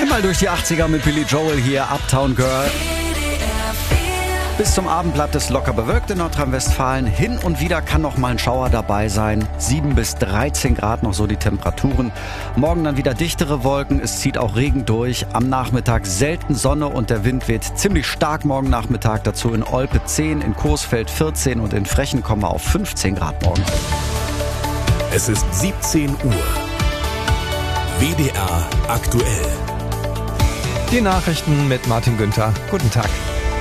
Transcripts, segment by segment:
Einmal durch die 80er mit Billy Joel hier, Uptown Girl. Bis zum Abend bleibt es locker bewölkt in Nordrhein-Westfalen. Hin und wieder kann noch mal ein Schauer dabei sein. 7 bis 13 Grad noch so die Temperaturen. Morgen dann wieder dichtere Wolken. Es zieht auch Regen durch. Am Nachmittag selten Sonne und der Wind weht ziemlich stark morgen Nachmittag. Dazu in Olpe 10, in Coesfeld 14 und in Frechen kommen wir auf 15 Grad morgen. Es ist 17 Uhr. WDR aktuell. Die Nachrichten mit Martin Günther. Guten Tag.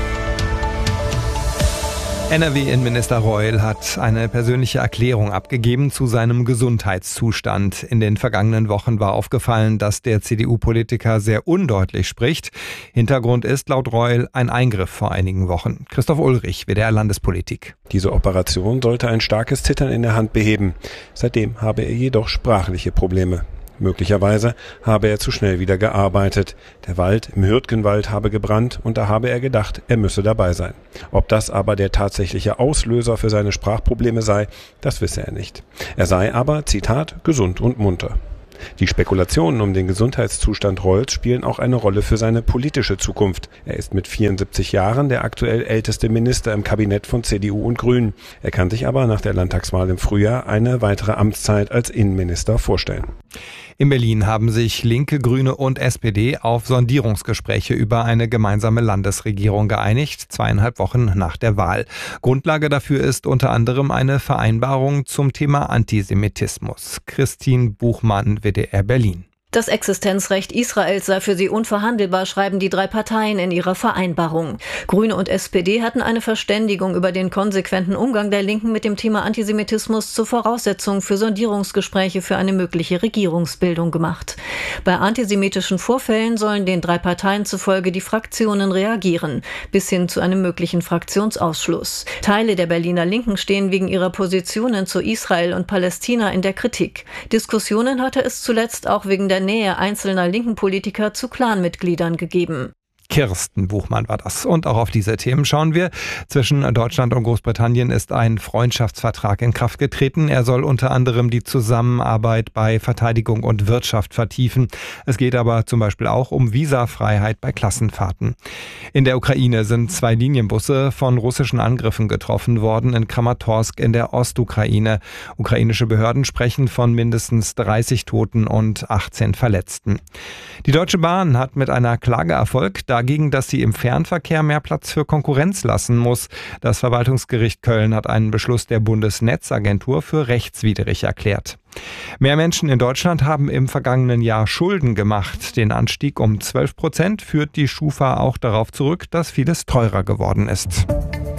NRW-Innenminister Reul hat eine persönliche Erklärung abgegeben zu seinem Gesundheitszustand. In den vergangenen Wochen war aufgefallen, dass der CDU-Politiker sehr undeutlich spricht. Hintergrund ist laut Reul ein Eingriff vor einigen Wochen. Christoph Ulrich, WDR Landespolitik. Diese Operation sollte ein starkes Zittern in der Hand beheben. Seitdem habe er jedoch sprachliche Probleme. Möglicherweise habe er zu schnell wieder gearbeitet. Der Wald im Hürtgenwald habe gebrannt und da habe er gedacht, er müsse dabei sein. Ob das aber der tatsächliche Auslöser für seine Sprachprobleme sei, das wisse er nicht. Er sei aber, Zitat, gesund und munter. Die Spekulationen um den Gesundheitszustand Reuls spielen auch eine Rolle für seine politische Zukunft. Er ist mit 74 Jahren der aktuell älteste Minister im Kabinett von CDU und Grünen. Er kann sich aber nach der Landtagswahl im Frühjahr eine weitere Amtszeit als Innenminister vorstellen. In Berlin haben sich Linke, Grüne und SPD auf Sondierungsgespräche über eine gemeinsame Landesregierung geeinigt, 2,5 Wochen nach der Wahl. Grundlage dafür ist unter anderem eine Vereinbarung zum Thema Antisemitismus. Christine Buchmann, WDR Berlin. Das Existenzrecht Israels sei für sie unverhandelbar, schreiben die 3 Parteien in ihrer Vereinbarung. Grüne und SPD hatten eine Verständigung über den konsequenten Umgang der Linken mit dem Thema Antisemitismus zur Voraussetzung für Sondierungsgespräche für eine mögliche Regierungsbildung gemacht. Bei antisemitischen Vorfällen sollen den 3 Parteien zufolge die Fraktionen reagieren, bis hin zu einem möglichen Fraktionsausschluss. Teile der Berliner Linken stehen wegen ihrer Positionen zu Israel und Palästina in der Kritik. Diskussionen hatte es zuletzt auch wegen der Nähe einzelner linken Politiker zu Clanmitgliedern gegeben. Kirsten Buchmann war das. Und auch auf diese Themen schauen wir. Zwischen Deutschland und Großbritannien ist ein Freundschaftsvertrag in Kraft getreten. Er soll unter anderem die Zusammenarbeit bei Verteidigung und Wirtschaft vertiefen. Es geht aber zum Beispiel auch um Visafreiheit bei Klassenfahrten. In der Ukraine sind 2 Linienbusse von russischen Angriffen getroffen worden in Kramatorsk in der Ostukraine. Ukrainische Behörden sprechen von mindestens 30 Toten und 18 Verletzten. Die Deutsche Bahn hat mit einer Klage Erfolg dagegen, dass sie im Fernverkehr mehr Platz für Konkurrenz lassen muss. Das Verwaltungsgericht Köln hat einen Beschluss der Bundesnetzagentur für rechtswidrig erklärt. Mehr Menschen in Deutschland haben im vergangenen Jahr Schulden gemacht. Den Anstieg um 12% führt die Schufa auch darauf zurück, dass vieles teurer geworden ist.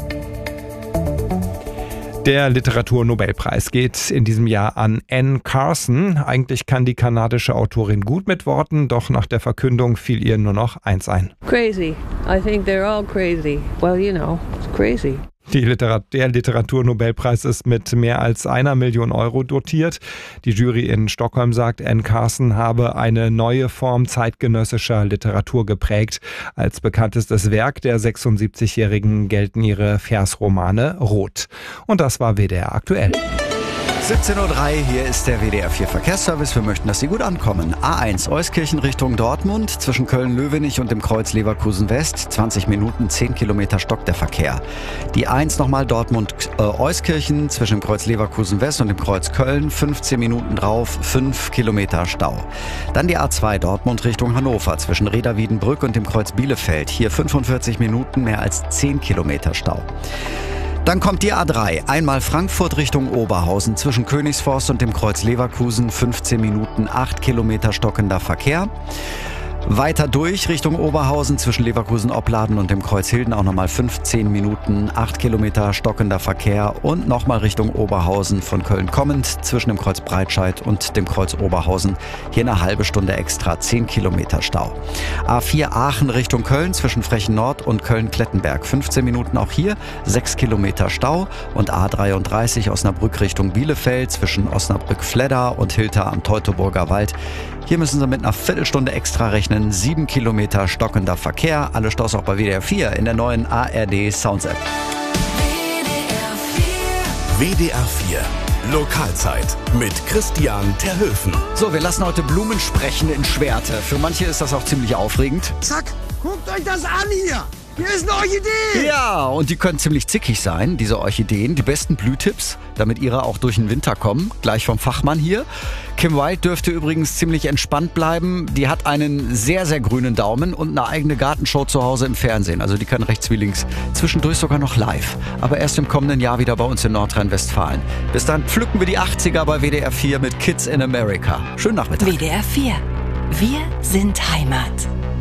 Der Literaturnobelpreis geht in diesem Jahr an Anne Carson. Eigentlich kann die kanadische Autorin gut mit Worten, doch nach der Verkündung fiel ihr nur noch eins ein. Crazy. I think they're all crazy. Well, you know, it's crazy. Der Literaturnobelpreis ist mit mehr als 1 Million Euro dotiert. Die Jury in Stockholm sagt, Anne Carson habe eine neue Form zeitgenössischer Literatur geprägt. Als bekanntestes Werk der 76-Jährigen gelten ihre Versromane Rot. Und das war WDR aktuell. 17:03 Uhr, hier ist der WDR 4 Verkehrsservice. Wir möchten, dass Sie gut ankommen. A1 Euskirchen Richtung Dortmund, zwischen Köln-Löwenich und dem Kreuz Leverkusen West. 20 Minuten, 10 Kilometer stockt der Verkehr. Die A1 nochmal Dortmund-Euskirchen, zwischen dem Kreuz Leverkusen West und dem Kreuz Köln. 15 Minuten drauf, 5 Kilometer Stau. Dann die A2 Dortmund Richtung Hannover, zwischen Reda-Wiedenbrück und dem Kreuz Bielefeld. Hier 45 Minuten, mehr als 10 Kilometer Stau. Dann kommt die A3, einmal Frankfurt Richtung Oberhausen, zwischen Königsforst und dem Kreuz Leverkusen, 15 Minuten, 8 Kilometer stockender Verkehr. Weiter durch Richtung Oberhausen, zwischen Leverkusen-Opladen und dem Kreuz Hilden auch nochmal 15 Minuten, 8 Kilometer stockender Verkehr und nochmal Richtung Oberhausen von Köln kommend, zwischen dem Kreuz Breitscheid und dem Kreuz Oberhausen. Hier eine halbe Stunde extra, 10 Kilometer Stau. A4 Aachen Richtung Köln, zwischen Frechen Nord und Köln-Klettenberg, 15 Minuten auch hier, 6 Kilometer Stau. Und A33 Osnabrück Richtung Bielefeld, zwischen Osnabrück-Fledder und Hilter am Teutoburger Wald. Hier müssen Sie mit einer Viertelstunde extra rechnen. 7 Kilometer stockender Verkehr. Alle Staus auch bei WDR 4 in der neuen ARD Sounds App. WDR 4 Lokalzeit mit Christian Terhöfen. So, wir lassen heute Blumen sprechen in Schwerte. Für manche ist das auch ziemlich aufregend. Zack, guckt euch das an hier. Hier ist eine Orchidee. Ja, und die können ziemlich zickig sein, diese Orchideen. Die besten Blühtipps, damit ihre auch durch den Winter kommen. Gleich vom Fachmann hier. Kim Wilde dürfte übrigens ziemlich entspannt bleiben. Die hat einen sehr, sehr grünen Daumen und eine eigene Gartenshow zu Hause im Fernsehen. Also die kann rechts wie links. Zwischendurch sogar noch live. Aber erst im kommenden Jahr wieder bei uns in Nordrhein-Westfalen. Bis dann pflücken wir die 80er bei WDR 4 mit Kids in America. Schönen Nachmittag. WDR 4. Wir sind Heimat.